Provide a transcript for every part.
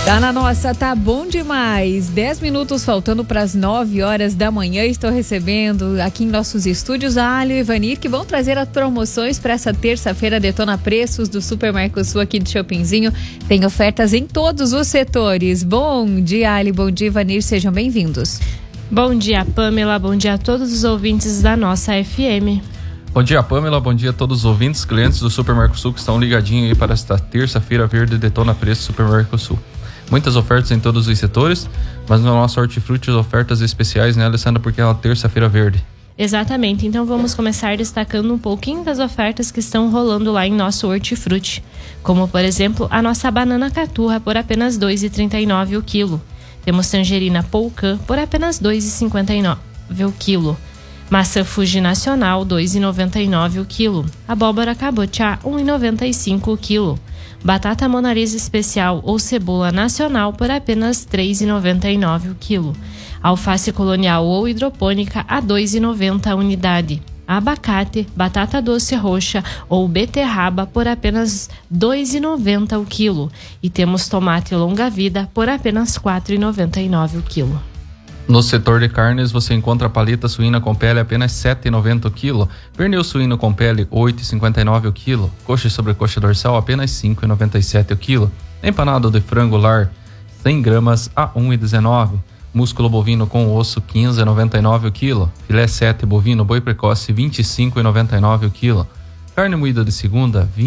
Tá na nossa, tá bom demais. 10 minutos faltando para as 9 horas da manhã. Estou recebendo aqui em nossos estúdios a Ali e Ivanir, que vão trazer as promoções para essa terça-feira. Detona Preços do Super Mercosul aqui de Chopinzinho. Tem ofertas em todos os setores. Bom dia, Ali. Bom dia, Ivanir. Sejam bem-vindos. Bom dia, Pamela. Bom dia a todos os ouvintes da nossa FM. Bom dia, Pamela. Bom dia a todos os ouvintes, clientes do Super Mercosul que estão ligadinhos aí para esta terça-feira verde Detona Preços Super Mercosul. Muitas ofertas em todos os setores, mas no nosso hortifruti as ofertas especiais, né, Alessandra, porque é uma terça-feira verde. Exatamente, então vamos começar destacando um pouquinho das ofertas que estão rolando lá em nosso hortifruti. Como, por exemplo, a nossa banana caturra por apenas R$ 2,39 o quilo. Temos tangerina Polcan por apenas R$ 2,59 o quilo. Maçã Fuji Nacional, R$ 2,99 o quilo. Abóbora cabotiá, R$ 1,95 o quilo. Batata Monalisa Especial ou Cebola Nacional por apenas R$ 3,99 o quilo. Alface Colonial ou Hidropônica a R$ 2,90 a unidade. Abacate, batata doce roxa ou beterraba por apenas R$ 2,90 o quilo. E temos tomate longa vida por apenas R$ 4,99 o quilo. No setor de carnes, você encontra paleta suína com pele apenas R$ 7,90 o quilo, pernil suíno com pele R$ 8,59 o quilo, coxa e sobrecoxa dorsal apenas R$ 5,97 o quilo, empanado de frango lar 100 gramas a R$ 1,19, músculo bovino com osso R$ 15,99 o quilo, filé 7 bovino boi precoce R$ 25,99 o quilo, carne moída de segunda R$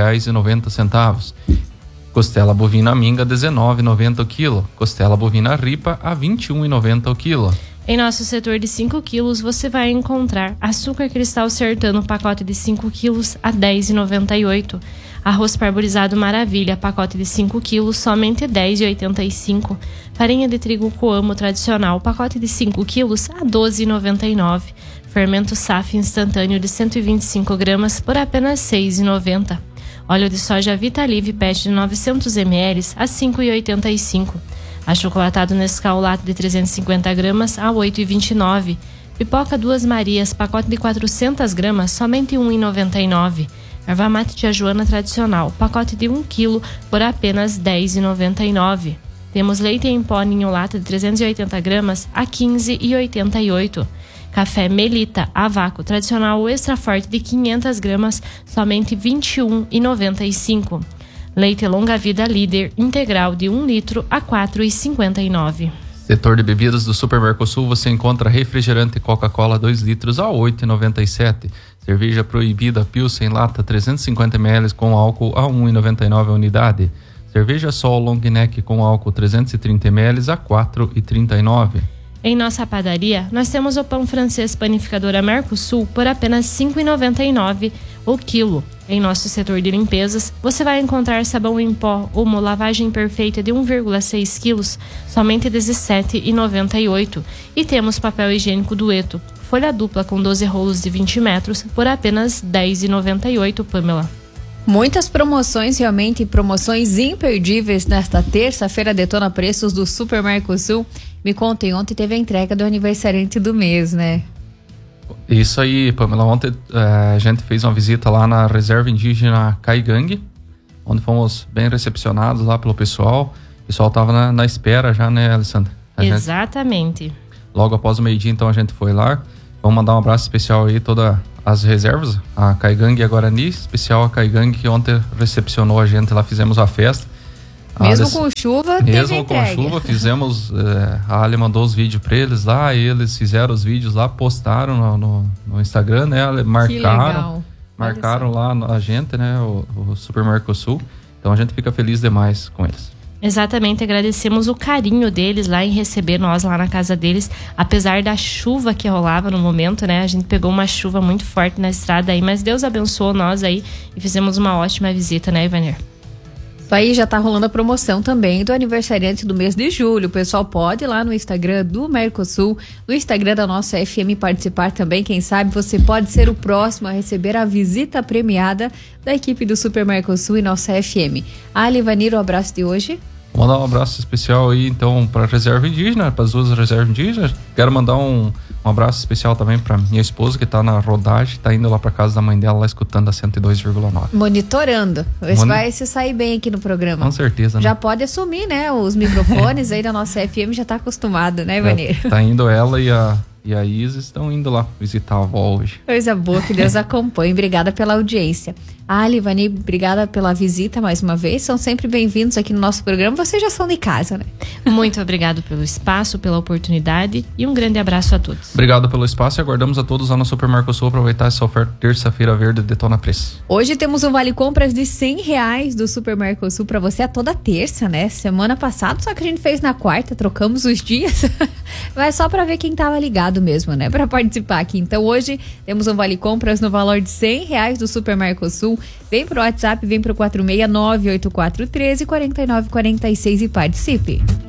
20,90. Costela bovina minga R$ 19,90 o quilo. Costela bovina ripa a R$ 21,90 o quilo. Em nosso setor de 5 quilos, você vai encontrar açúcar cristal sertano, pacote de 5 quilos a R$ 10,98. Arroz parborizado Maravilha, pacote de 5 quilos, somente R$ 10,85. Farinha de trigo Coamo tradicional, pacote de 5 quilos a R$ 12,99. Fermento SAF instantâneo de 125 gramas por apenas R$ 6,90. Óleo de soja Vitalive PET de 900 ml a R$ 5,85. Achocolatado Nescau Latte de 350 gramas a R$ 8,29. Pipoca Duas Marias, pacote de 400 gramas, somente R$ 1,99. Erva mate Tia Joana tradicional, pacote de 1 kg por apenas R$ 10,99. Temos leite em pó Ninho Lata de 380 gramas a R$ 15,88. Café Melita a vácuo tradicional extra forte de 500 gramas, somente R$ 21,95. Leite Longa Vida Líder integral de 1 litro a R$ 4,59. Setor de bebidas do Super Mercosul, você encontra refrigerante Coca-Cola 2 litros a R$ 8,97. Cerveja Proibida Pilsen Lata 350 ml com álcool a R$ 1,99 a unidade. Cerveja Sol Long Neck com álcool 330 ml a R$ 4,39. Em nossa padaria, nós temos o pão francês panificadora Mercosul por apenas R$ 5,99 o quilo. Em nosso setor de limpezas, você vai encontrar sabão em pó Omo lavagem perfeita de 1,6 quilos, somente R$ 17,98. E temos papel higiênico Dueto, folha dupla com 12 rolos de 20 metros por apenas R$ 10,98, Pamela. Muitas promoções, realmente promoções imperdíveis nesta terça-feira, Detona Preços do Super Mercosul. Me contem, ontem teve a entrega do aniversariante do mês, né? Isso aí, Pamela. Ontem a gente fez uma visita lá na Reserva Indígena Caigangue, onde fomos bem recepcionados lá pelo pessoal. O pessoal estava na espera já, né, Alessandra? Exatamente. Logo após o meio-dia, então, a gente foi lá. Vamos mandar um abraço especial aí, todas as reservas, a Caigangue e a Guarani, especial a Caigangue, que ontem recepcionou a gente lá, fizemos a festa. Mesmo com chuva, mesmo com chuva, fizemos, a Ali mandou os vídeos pra eles lá, e eles fizeram os vídeos lá, postaram no Instagram, né, marcaram lá a gente, né, o Super Mercosul. Então a gente fica feliz demais com eles. Exatamente, agradecemos o carinho deles lá em receber nós lá na casa deles, apesar da chuva que rolava no momento, né? A gente pegou uma chuva muito forte na estrada aí, mas Deus abençoou nós aí e fizemos uma ótima visita, né, Ivanir? Isso aí, já tá rolando a promoção também do aniversariante do mês de julho. O pessoal pode ir lá no Instagram do Mercosul, no Instagram da nossa FM participar também. Quem sabe você pode ser o próximo a receber a visita premiada da equipe do Super Mercosul e nossa FM. Ali, Ivanir, o abraço de hoje. Vou mandar um abraço especial aí, então, para a Reserva Indígena, para as duas reservas indígenas. Quero mandar um abraço especial também para minha esposa, que tá na rodagem, tá indo lá para casa da mãe dela, lá escutando a 102,9. Monitorando. Você vai se sair bem aqui no programa. Com certeza, né? Já pode assumir, né? Os microfones aí da nossa FM já tá acostumado, né, Ivanir? Tá indo ela e a Isis estão indo lá visitar a avó hoje. Coisa boa, que Deus acompanhe. Obrigada pela audiência. Ali, Ivani, obrigada pela visita mais uma vez. São sempre bem-vindos aqui no nosso programa. Vocês já são de casa, né? Muito obrigado pelo espaço, pela oportunidade e um grande abraço a todos. Obrigado pelo espaço e aguardamos a todos lá no Super Mercosul aproveitar essa oferta terça-feira verde Detona Preço. Hoje temos um vale compras de R$100 do Super Mercosul para você a toda terça, né? Semana passada, só que a gente fez na quarta, trocamos os dias. Mas só para ver quem tava ligado mesmo, né? Para participar aqui. Então hoje temos um vale compras no valor de R$100 do Super Mercosul. Vem pro WhatsApp, vem pro 469-8413-4946 e participe.